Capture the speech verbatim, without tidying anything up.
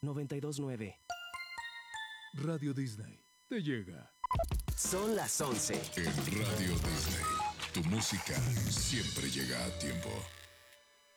noventa y dos nueve. Radio Disney te llega. Son las once. En Radio Disney, tu música siempre llega a tiempo.